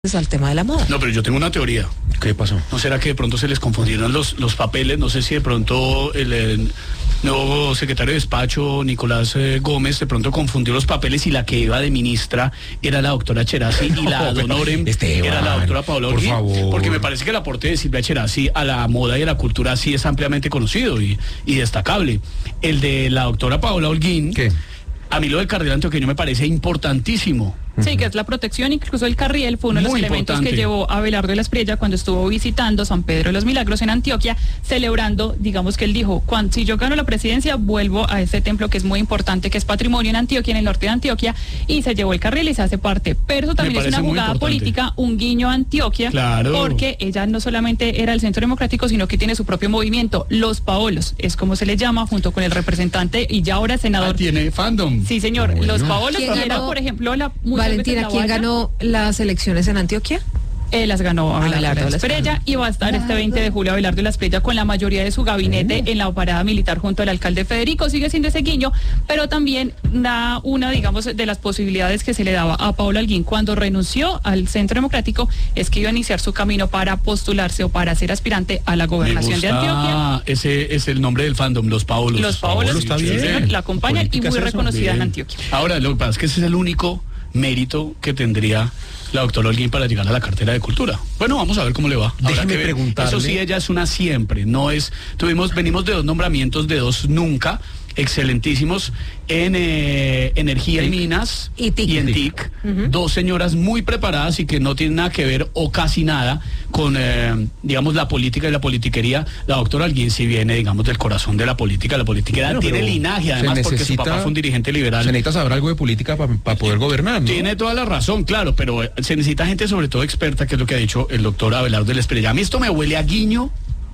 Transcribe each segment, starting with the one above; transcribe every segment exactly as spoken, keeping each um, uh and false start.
al tema de la moda. No, pero yo tengo una teoría. ¿Qué pasó? ¿No será que de pronto se les confundieron los, los papeles? No sé si de pronto el, el nuevo secretario de despacho, Nicolás eh, Gómez, de pronto confundió los papeles y la que iba de ministra era la doctora Cherasi y la don Oren era la doctora Paola por Holguín. favor. Porque me parece que el aporte de Silvia Cherasi a la moda y a la cultura sí es ampliamente conocido y, y destacable. El de la doctora Paola Holguín, ¿qué? A mí lo del carril antioqueño me parece importantísimo. Sí, que es la protección, incluso el carriel fue uno de los Muy elementos importante. que llevó a Abelardo de la Espriella cuando estuvo visitando San Pedro de los Milagros en Antioquia, celebrando, digamos que él dijo, cuando, si yo gano la presidencia, vuelvo a este templo que es muy importante, que es patrimonio en Antioquia, en el norte de Antioquia, y se llevó el carriel y se hace parte. Pero eso también es parece una muy jugada importante. política, un guiño a Antioquia, Claro. porque ella no solamente era el Centro Democrático, sino que tiene su propio movimiento, los Paolos, es como se le llama, junto con el representante y ya ahora senador. Ah, tiene fandom. Sí, señor, Bueno. los Paolos, ¿Quién que era, ganó? por ejemplo, la... muchas veces Valentina, la ¿quién valla. ganó las elecciones en Antioquia? Eh, las ganó Abelardo Abelardo de la de la Espriella y va a estar este veinte de julio Abelardo de la Espriella con la mayoría de su gabinete en la parada militar junto al alcalde Federico. Sigue siendo ese guiño, pero también da una, digamos, de las posibilidades que se le daba a Paola Holguín cuando renunció al Centro Democrático, es que iba a iniciar su camino para postularse o para ser aspirante a la Me gobernación de Antioquia. gusta, ese es el nombre del fandom, los Paolos. Los Paolos, está sí, bien. señor, la acompañan y Política muy es eso, reconocida en Bien. Antioquia. Ahora, lo que pasa es que ese es el único mérito que tendría la doctora Holguín para llegar a la cartera de cultura. Bueno, vamos a ver cómo le va. Habrá Déjeme que ver. preguntarle. Eso sí, ella es una siempre, no es... Tuvimos, venimos de dos nombramientos de dos nunca, excelentísimos, en eh, Energía y Minas Y TIC. en TIC. Dos señoras muy preparadas y que no tienen nada que ver o casi nada con, eh, digamos, la política y la politiquería. La doctora Holguín sí viene, digamos, del corazón de la política. La política Bueno, tiene pero linaje, se además, porque su necesita- papá fue un dirigente liberal. Se necesita saber algo de política para poder gobernar, ¿no? Tiene toda la razón, claro, pero eh, se necesita gente sobre todo experta, que es lo que ha dicho el doctor Abelardo de la Espriella. A mí esto me huele a guiño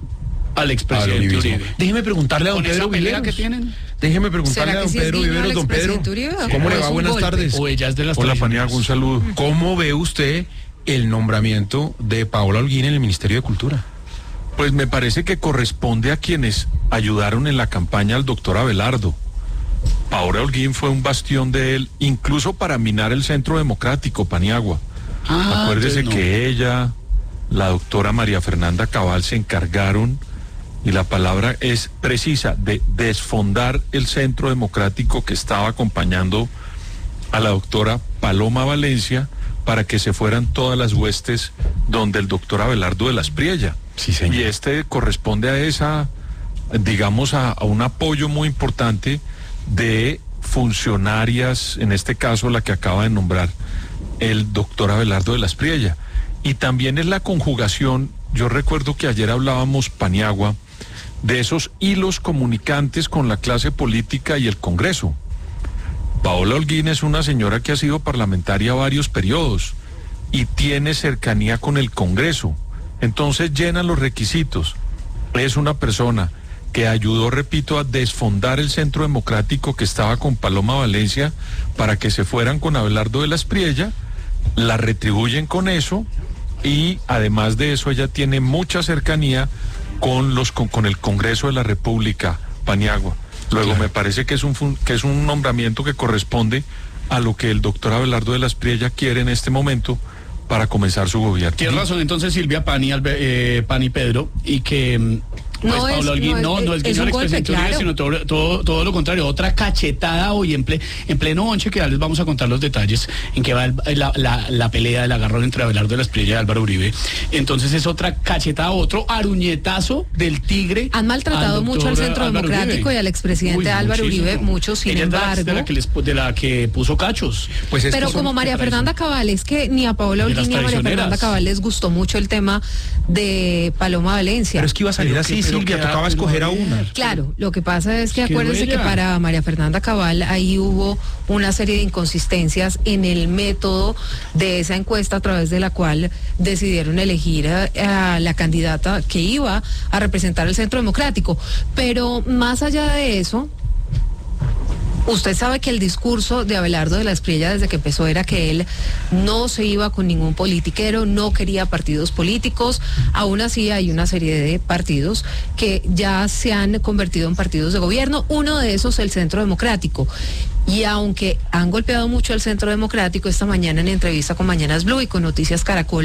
al Al expresidente uribismo. Uribe. Déjeme preguntarle a don Con esa Pedro pelea Viveros. que tienen. Déjeme preguntarle ¿Será a que don sí es Pedro guiño Viveros, al don Pedro. expresidente Uribe? ¿Cómo ¿O le es va? un Buenas golpe? tardes. O ella es de las Hola, traicioneras. Paniagua, un saludo. ¿Cómo ve usted el nombramiento de Paola Holguín en el Ministerio de Cultura? Pues me parece que corresponde a quienes ayudaron en la campaña al doctor Abelardo. Paola Holguín fue un bastión de él, incluso para minar el Centro Democrático, Paniagua. Ah, Acuérdese entonces no. que ella, la doctora María Fernanda Cabal, se encargaron, y la palabra es precisa, de desfondar el Centro Democrático que estaba acompañando a la doctora Paloma Valencia para que se fueran todas las huestes donde el doctor Abelardo de la Espriella. Sí, señor. Y este corresponde a esa, digamos, a, a un apoyo muy importante de funcionarias, en este caso la que acaba de nombrar el doctor Abelardo de la Espriella. Y también es la conjugación, yo recuerdo que ayer hablábamos, Paniagua, de esos hilos comunicantes con la clase política y el Congreso. Paola Holguín es una señora que ha sido parlamentaria varios periodos y tiene cercanía con el Congreso. Entonces llena los requisitos. Es una persona que ayudó, repito, a desfondar el Centro Democrático que estaba con Paloma Valencia para que se fueran con Abelardo de la Espriella, la retribuyen con eso y además de eso ella tiene mucha cercanía con los con, con el Congreso de la República, Paniagua. Luego Claro. me parece que es un fun- que es un nombramiento que corresponde a lo que el doctor Abelardo de la Espriella quiere en este momento para comenzar su gobierno. Tiene razón entonces Silvia, Pani, Albe- eh, Pani Pedro, y que mm, pues, No es- Paola Holguín, no es- no, no es es guiño un al golpe, expresidente Uribe, claro. sino todo, todo, todo lo contrario, otra cachetada hoy en, ple- en pleno once, que ya les vamos a contar los detalles en que va el- la, la, la pelea del agarrón entre Abelardo de la Espriella y Álvaro Uribe. Entonces es otra cachetada, otro aruñetazo del tigre. Han maltratado al mucho al doctor Centro Álvaro Democrático Uribe. y al expresidente Uy, Álvaro muchísimo. Uribe, mucho, sin Ella es de la- embargo. de la que les pu- de la que puso cachos. Pues es que Pero son- como María que traen- Fernanda Cabal, es que ni a Paola De las Holguín ni a María traicioneras. Fernanda Cabal les gustó mucho el tema de Paloma Valencia. Pero es que iba a salir Pero así, que- pero Silvia, que- tocaba pero escoger a a ver. una. Claro, lo que pasa es que Es que acuérdense que ella. para María Fernanda Cabal ahí hubo una serie de inconsistencias en el método de esa encuesta a través de la cual decidieron elegir a, a la candidata que iba a representar el Centro Democrático. Pero más allá de eso, Usted sabe que el discurso de Abelardo de la Espriella desde que empezó era que él no se iba con ningún politiquero, no quería partidos políticos. Aún así hay una serie de partidos que ya se han convertido en partidos de gobierno, uno de esos el Centro Democrático. Y aunque han golpeado mucho al Centro Democrático, esta mañana en entrevista con Mañanas Blue y con Noticias Caracol,